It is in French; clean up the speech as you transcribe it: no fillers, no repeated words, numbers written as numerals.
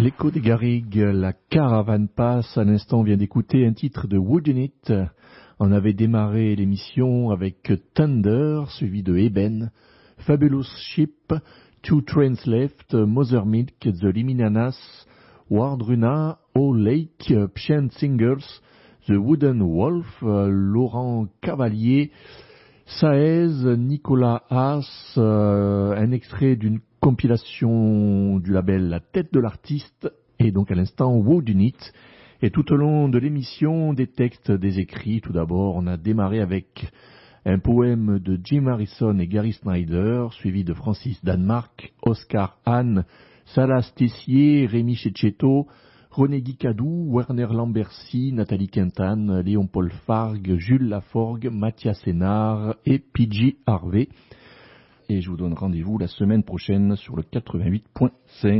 L'écho des Garrigues, la caravane passe. À l'instant, on vient d'écouter un titre de Whodunit. On avait démarré l'émission avec Thunder, suivi de Eben, Fabulous Ship, Two Trains Left, Mother Milk, The Liminanas, Wardruna, O Lake, Pshent Singers, The Wooden Wolf, Laurent Cavalier, Saez, Nicolas Haas, un extrait d'une compilation du label La Tête de l'Artiste, et donc à l'instant Whodunit. Et tout au long de l'émission, des textes, des écrits. Tout d'abord, on a démarré avec un poème de Jim Harrison et Gary Snyder, suivi de Francis Danemark, Oscar Hahn, Salas Tessier, Rémi Cecchetto, René Guicadou, Werner Lambercy, Nathalie Quintane, Léon-Paul Fargue, Jules Laforgue, Mathias Sénard et PJ Harvey. Et je vous donne rendez-vous la semaine prochaine sur le 88.5.